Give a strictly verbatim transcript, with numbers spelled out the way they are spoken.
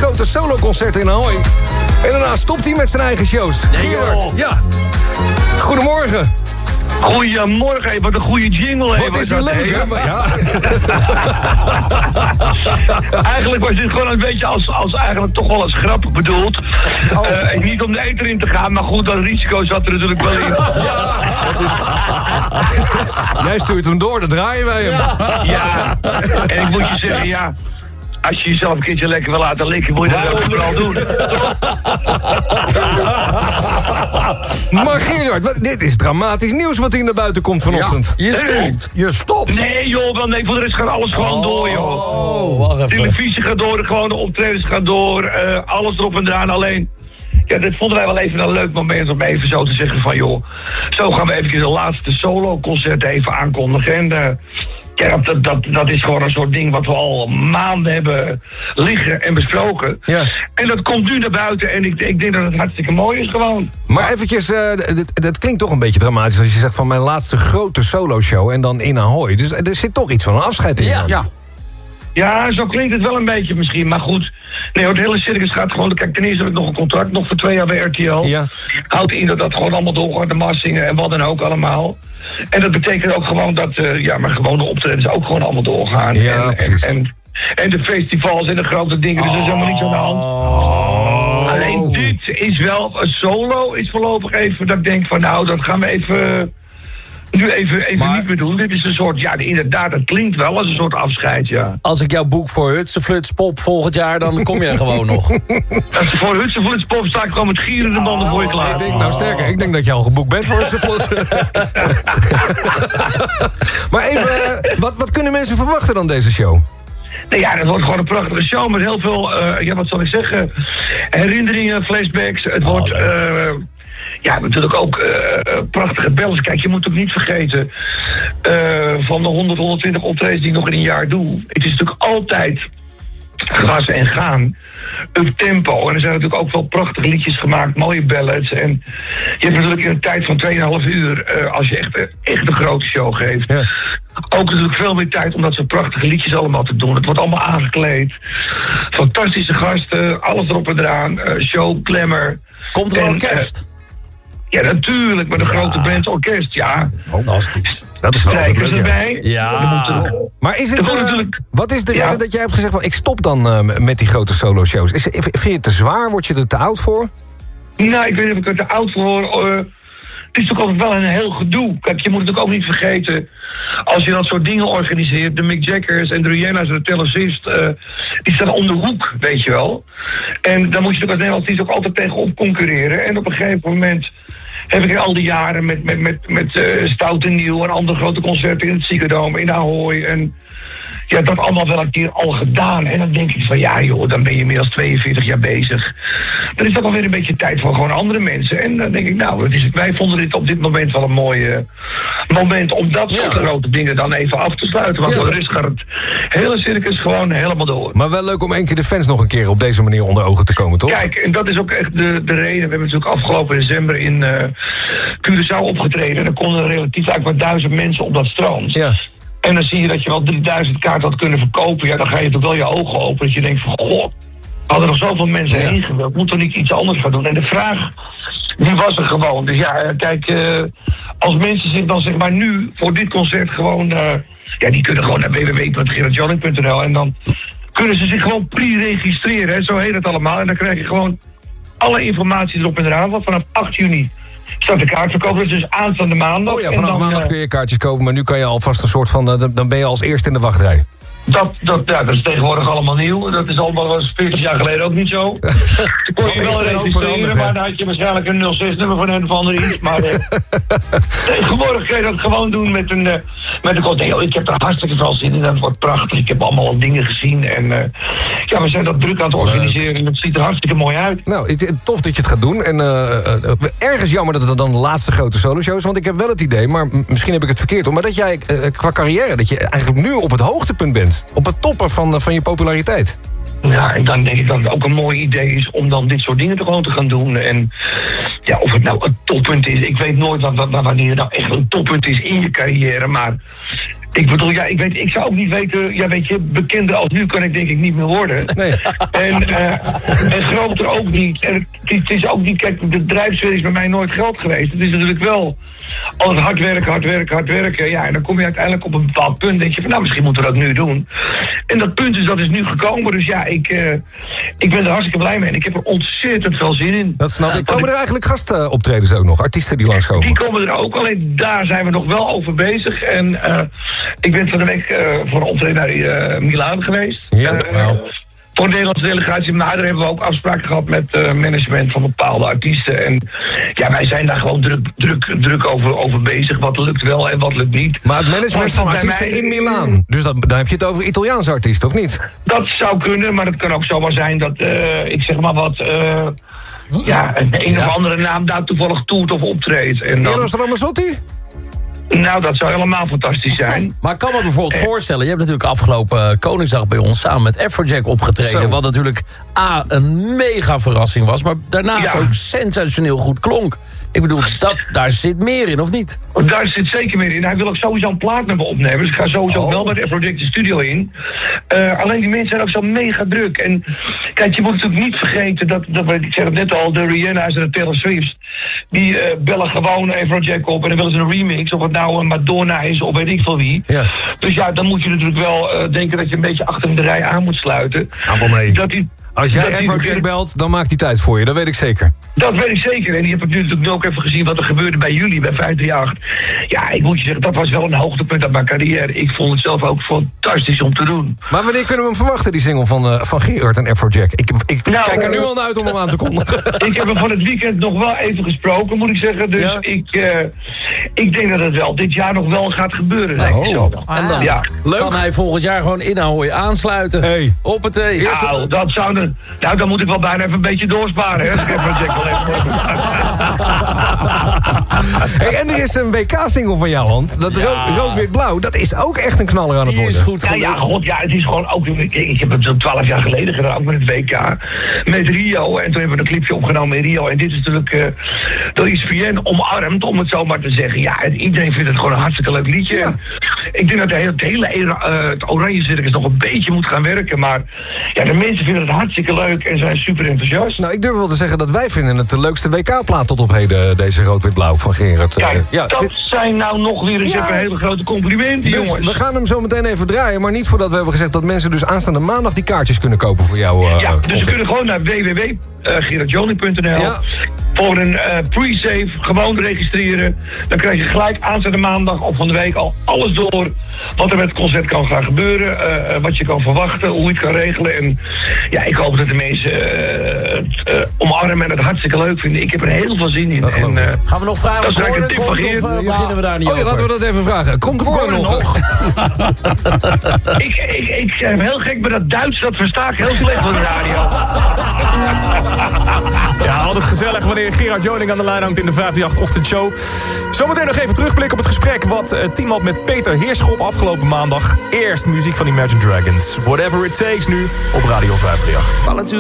grote soloconcerten in Ahoy. En daarna stopt hij met zijn eigen shows. Nee, Gerard, joh. ja. Goedemorgen. Goedemorgen, hey, wat een goede jingle. Hey, Wat is die leuk, hè? Maar ja. Eigenlijk was dit gewoon een beetje als, als eigenlijk toch wel als grap bedoeld. Oh. Uh, niet om de eter in te gaan, maar goed, dat risico zat er natuurlijk wel in. Jij stuurt hem door, dan draaien wij hem. Ja, en ik moet je zeggen, ja... Als je jezelf een keertje lekker wil laten likken, moet je dat ook vooral doen. Maar Gerard, wat, dit is dramatisch nieuws wat hier naar buiten komt vanochtend. Ja, je stopt. Je stopt. Nee joh, wel nee, voor de rest gaat alles gewoon Oh, door joh. Oh, wacht even. Televisie gaat door, gewoon de optredens gaan door, uh, alles erop en eraan. Alleen, ja, dit vonden wij wel even een leuk moment om even zo te zeggen van joh, zo gaan we even de laatste solo-concert even aankondigen. En uh, ja, dat, dat, dat is gewoon een soort ding wat we al maanden hebben liggen en besproken. Ja. En dat komt nu naar buiten en ik, ik denk dat het hartstikke mooi is gewoon. Maar eventjes, uh, dat klinkt toch een beetje dramatisch als je zegt van mijn laatste grote soloshow en dan in Ahoy. Dus er zit toch iets van een afscheid in. Ja. ja. Ja, zo klinkt het wel een beetje misschien, maar goed. Nee, het hele circus gaat gewoon... Kijk, ten eerste heb ik nog een contract, nog voor twee jaar bij R T L. Ja. Houdt in dat dat gewoon allemaal doorgaat, de massingen en wat dan ook allemaal. En dat betekent ook gewoon dat, uh, ja, maar gewoon de optredens ook gewoon allemaal doorgaan. Ja, en, precies. En, en, en de festivals en de grote dingen, dus er is helemaal niets aan de hand. Oh. Alleen dit is wel, een solo is voorlopig even, dat ik denk van nou, dat gaan we even... Nu even, even Maar- niet meer doen. Dit is een soort, ja, inderdaad, dat klinkt wel als een soort afscheid, ja. Als ik jou boek voor Hutsenfluts Pop volgend jaar, dan kom je gewoon nog. Als voor Hutsenfluts Pop sta ik gewoon met gierende banden voor je klaar. Ik denk, nou sterker, ik denk dat je al geboekt bent voor het Maar even, uh, wat, wat kunnen mensen verwachten dan deze show? Nou ja, dat wordt gewoon een prachtige show met heel veel, uh, ja, wat zal ik zeggen, herinneringen, flashbacks. Het wordt, uh, ja, natuurlijk ook uh, prachtige bellers. Kijk, je moet ook niet vergeten, uh, van de honderd, honderdtwintig optredens die ik nog in een jaar doe. Het is natuurlijk altijd gas en gaan. Up tempo. En er zijn natuurlijk ook wel prachtige liedjes gemaakt, mooie ballads. En je hebt natuurlijk in een tijd van twee komma vijf uur, uh, als je echt, uh, echt een grote show geeft, Ja. ook natuurlijk veel meer tijd om dat soort prachtige liedjes allemaal te doen. Het wordt allemaal aangekleed. Fantastische gasten, alles erop en eraan. Uh, show, glamour. Komt er een En, orkest? uh, ja, natuurlijk, met een Ja. grote band, orkest, ja. Fantastisch. Dat is wel altijd Strijkers leuk, ja. erbij. Ja. Er moeten- Maar is het, Er wordt uh, natuurlijk- wat is de Ja. reden dat jij hebt gezegd van ik stop dan uh, met die grote solo-shows? Is, vind je het te zwaar? Word je er te oud voor? Nou, ik weet niet of ik er te oud voor hoor. Uh, het is toch altijd wel een heel gedoe. Kijk, je moet natuurlijk ook niet vergeten, als je dat soort dingen organiseert, de Mick Jaggers en de Rihanna's en de Taylor Swift, uh, die staan om de hoek, weet je wel. En daar moet je natuurlijk als Nederlands dienst ook altijd tegenop concurreren. En op een gegeven moment heb ik in al die jaren met, met, met, met uh, Stout en Nieuw en andere grote concerten in het Ziggo in Ahoy en ja, dat allemaal wel een keer al gedaan. En dan denk ik van ja joh, dan ben je meer dan tweeënveertig jaar bezig. Dan is dat alweer een beetje tijd voor gewoon andere mensen. En dan denk ik nou, het is, wij vonden dit op dit moment wel een mooi uh, moment om dat soort Ja. grote dingen dan even af te sluiten. Want Ja. voor de rest gaat het hele circus gewoon helemaal door. Maar wel leuk om één keer de fans nog een keer op deze manier onder ogen te komen, toch? Kijk, en dat is ook echt de, de reden. We hebben natuurlijk afgelopen december in uh, Curaçao opgetreden. En er konden relatief eigenlijk maar duizend mensen op dat strand. Ja. En dan zie je dat je wel drieduizend kaarten had kunnen verkopen. Ja, dan ga je toch wel je ogen open. Dat je denkt van, god, we hadden nog zoveel mensen Ja. heen gewild. Moeten we niet iets anders gaan doen? En de vraag, die was er gewoon. Dus ja, kijk, uh, als mensen zich dan zeg maar nu voor dit concert gewoon... Uh, ja, die kunnen gewoon naar w w w punt gerard joling punt n l en dan kunnen ze zich gewoon pre-registreren. Hè? Zo heet het allemaal. En dan krijg je gewoon alle informatie erop en eraan. Want vanaf acht juni staat de kaartverkoop. Dat is dus aanstaande maandag. Oh ja, En vanaf dan, maandag uh, kun je kaartjes kopen, maar nu kan je alvast een soort van, uh, dan ben je als eerste in de wachtrij. Dat, dat, ja, dat is tegenwoordig allemaal nieuw. Dat is allemaal was veertig jaar geleden ook niet zo. Toen kon je Wat is wel er ook registreren, veranderd, hè? maar dan had je waarschijnlijk een nul zes nummer van een of ander iets. Maar eh, tegenwoordig kun je dat gewoon doen met een... Uh, met een nee, ik heb er hartstikke veel zin in. Dat wordt prachtig. Ik heb allemaal al dingen gezien. En uh, ja, we zijn dat druk aan het organiseren. En het ziet er hartstikke mooi uit. Nou, het, tof dat je het gaat doen. En uh, uh, ergens jammer dat het dan de laatste grote solo-show is. Want ik heb wel het idee, maar m- misschien heb ik het verkeerd om. Maar dat jij uh, qua carrière, dat je eigenlijk nu op het hoogtepunt bent. Op het topper van, uh, van je populariteit. Ja, en dan denk ik dat het ook een mooi idee is om dan dit soort dingen te gewoon te gaan doen. En ja, of het nou een toppunt is, ik weet nooit wat, wat, wanneer het nou echt een toppunt is in je carrière. Maar Ik bedoel, ja, ik, weet, ik zou ook niet weten... Ja, weet je, bekender als nu kan ik denk ik niet meer worden. Nee. En, uh, en groter ook niet. En het, het is ook niet... Kijk, de drijfsfeer is bij mij nooit geld geweest. Het is natuurlijk wel altijd hard werken, hard werken, hard werken. Ja, en dan kom je uiteindelijk op een bepaald punt. Denk je van, nou, misschien moeten we dat nu doen. En dat punt is, dat is nu gekomen. Dus ja, ik, uh, ik ben er hartstikke blij mee. En ik heb er ontzettend veel zin in. Dat snap ik. Komen er eigenlijk gastoptredens ook nog? Artiesten die langskomen? Die komen er ook. Alleen daar zijn we nog wel over bezig. En uh, ik ben van de week uh, voor een optreden naar uh, Milaan geweest. Ja, uh, wow. Voor de Nederlandse delegatie. Maar daar hebben we ook afspraken gehad met uh, management van bepaalde artiesten. En ja, wij zijn daar gewoon druk, druk, druk over, over bezig. Wat lukt wel en wat lukt niet. Maar het management van artiesten mij in Milaan. Dus dat, dan heb je het over Italiaanse artiesten, of niet? Dat zou kunnen, maar het kan ook zomaar zijn dat, uh, ik zeg maar wat... Uh, ja, een, een ja. of andere naam daar toevallig toert of optreedt. En dan... Eros Ramazzotti? Nou, dat zou helemaal fantastisch zijn. Maar ik kan me bijvoorbeeld eh. voorstellen... je hebt natuurlijk afgelopen Koningsdag bij ons samen met Afrojack opgetreden... Zo. Wat natuurlijk A, een mega verrassing was... maar daarnaast ja. ook sensationeel goed klonk. Ik bedoel, dat, daar zit meer in, of niet? Daar zit zeker meer in. Hij wil ook sowieso een plaat met me opnemen. Dus ik ga sowieso oh. wel met Afrojack de studio in. Uh, alleen die mensen zijn ook zo mega druk. En kijk, je moet natuurlijk niet vergeten... dat, dat ik zei het net al, de Rihanna's en de Taylor Swifts... die uh, bellen gewoon Afrojack op... en dan willen ze een remix... of het nou een Madonna is of weet ik veel wie. Ja. Dus ja, dan moet je natuurlijk wel uh, denken... dat je een beetje achter de rij aan moet sluiten. Ah, nee. Dat die, Als jij Afrojack belt, dan maakt hij tijd voor je. Dat weet ik zeker. Dat weet ik zeker. En je hebt natuurlijk ook even gezien wat er gebeurde bij jullie, bij vijf drie acht. Ja, ik moet je zeggen, dat was wel een hoogtepunt uit mijn carrière. Ik vond het zelf ook fantastisch om te doen. Maar wanneer kunnen we hem verwachten, die single van, uh, van Gerard en Afrojack? Ik, ik nou, kijk er nu al naar uit om hem aan te kondigen. Ik heb hem van het weekend nog wel even gesproken, moet ik zeggen. Dus ja? ik, uh, ik denk dat het wel dit jaar nog wel gaat gebeuren. Nou, denk ik zo. En dan ja. kan hij volgend jaar gewoon in Ahoy aansluiten. Hey. Op het thee. Nou, dat zou een, nou, dan moet ik wel bijna even een beetje doorsparen. Hè? Hey, en er is een W K-single van jou, want dat ja. rood-wit-blauw, dat is ook echt een knaller aan het worden. Die is goed ja, ja, god, ja, het is gewoon ook... Ik, ik heb het zo'n twaalf jaar geleden gedaan, ook met het W K. Met Rio, en toen hebben we een clipje opgenomen in Rio. En dit is natuurlijk uh, door E S P N omarmd, om het zo maar te zeggen. Ja, en iedereen vindt het gewoon een hartstikke leuk liedje. Ja. Ik denk dat de hele, het hele uh, het Oranje Circus nog een beetje moet gaan werken. Maar ja, de mensen vinden het hartstikke leuk en zijn super enthousiast. Nou, ik durf wel te zeggen dat wij vinden het de leukste W K-plaat tot op heden, deze rood-wit-blauw van Gerard. Ja, ja, dat vind... zijn nou nog weer eens ja. even hele grote complimenten, dus jongens. We gaan hem zo meteen even draaien, maar niet voordat we hebben gezegd dat mensen dus aanstaande maandag die kaartjes kunnen kopen voor jou. Uh, ja, dus ze kunnen gewoon naar w w w punt gerard joling punt n l ja. voor een uh, pre-save, gewoon registreren. Dan krijg je gelijk aanstaande maandag of van de week al alles door wat er met het concert kan gaan gebeuren, uh, wat je kan verwachten, hoe je het kan regelen. En ja, ik hoop dat de mensen uh, het uh, omarmen en het hartstikke leuk vinden. Ik heb er heel veel zin in. En, uh, gaan we nog vragen? Dat is eigenlijk een tip van Geert. Of uh, beginnen we daar niet oh, over? Ja, laten we dat even vragen. Komt de Gordon nog? ik, ik, ik ben heel gek met dat Duits, dat versta ik heel slecht van de radio. Ja, altijd gezellig wanneer Gerard Joling aan de lijn hangt in de vijf drie acht ochtendshow. Zometeen nog even terugblikken op het gesprek wat uh, team had met Peter Heerschop afgelopen maandag. Eerst muziek van Imagine Dragons. Whatever It Takes nu op Radio vijf drie acht.